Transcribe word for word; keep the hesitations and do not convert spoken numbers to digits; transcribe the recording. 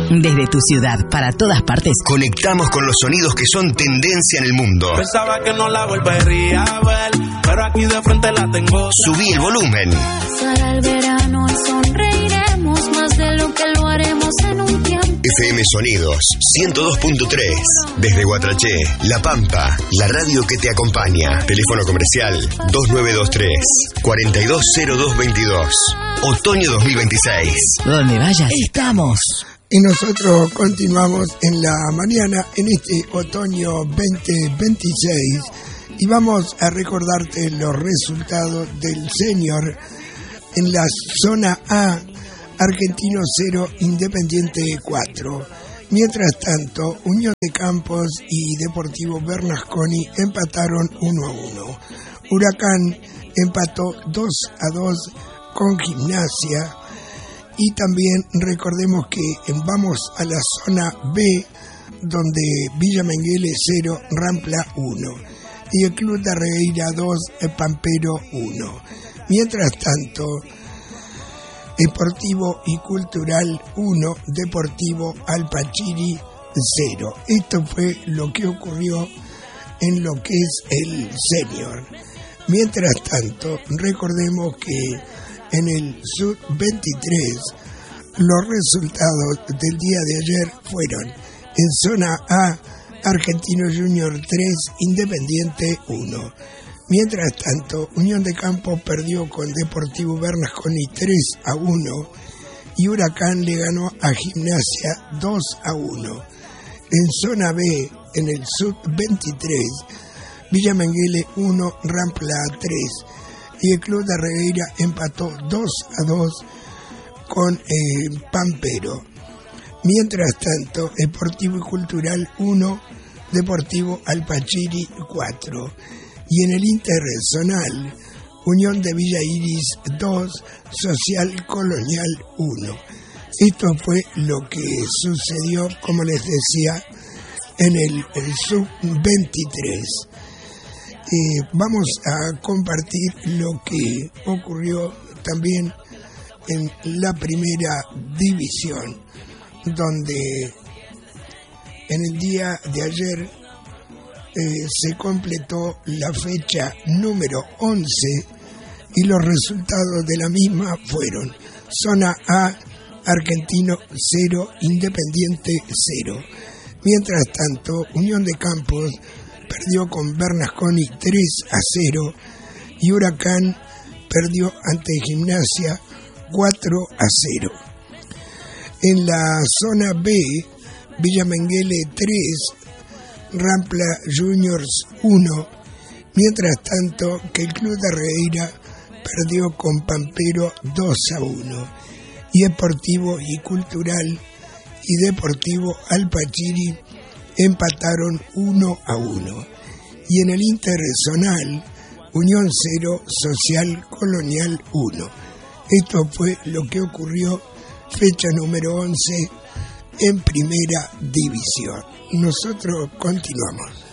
Desde tu ciudad, para todas partes, conectamos con los sonidos que son tendencia en el mundo. Pensaba que no la volvería a ver, pero aquí de frente la tengo. Subí el volumen. Pasará el verano y sonreiremos más de lo que lo haremos en un tiempo. F M Sonidos ciento dos punto tres. Desde Guatraché, La Pampa, la radio que te acompaña. Teléfono comercial dos nueve dos tres, cuatro dos cero dos dos dos. Otoño dos mil veintiséis. Donde vayas, estamos. Y nosotros continuamos en la mañana en este otoño veinte veintiséis y vamos a recordarte los resultados del senior en la zona A, Argentino cero, Independiente cuatro. Mientras tanto, Unión de Campos y Deportivo Bernasconi empataron uno a uno. Huracán empató dos a dos con Gimnasia. Y también recordemos que vamos a la zona B, donde Villa Menguele cero, Rampla uno. Y el Club de Regueira dos, Pampero uno. Mientras tanto, Deportivo y Cultural uno, Deportivo Alpachiri cero. Esto fue lo que ocurrió en lo que es el senior. Mientras tanto, recordemos que en el sub veintitrés, los resultados del día de ayer fueron: en zona A, Argentino Junior tres, Independiente uno. Mientras tanto, Unión de Campos perdió con Deportivo Bernasconi tres a uno y Huracán le ganó a Gimnasia dos a uno. En zona B, en el sub veintitrés, Villa Menguele uno, Rampla tres. Y el Club de Regueira empató dos a dos con eh, Pampero. Mientras tanto, Deportivo y Cultural uno, Deportivo Alpachiri cuatro. Y en el interzonal, Unión de Villa Iris dos, Social Colonial uno. Esto fue lo que sucedió, como les decía, en el, el sub veintitrés. Eh, vamos a compartir lo que ocurrió también en la primera división, donde en el día de ayer eh, se completó la fecha número once y los resultados de la misma fueron: zona A, Argentino cero, Independiente cero. Mientras tanto, Unión de Campos perdió con Bernasconi tres a cero y Huracán perdió ante Gimnasia cuatro a cero. En la zona B, Villa Menguele tres, Rampla Juniors uno, mientras tanto que el Club de Regueira perdió con Pampero dos a uno y Deportivo y Cultural y Deportivo Alpachiri empataron uno a uno. Y en el interzonal, Unión cero, Social Colonial uno. Esto fue lo que ocurrió fecha número once en primera división. Nosotros continuamos.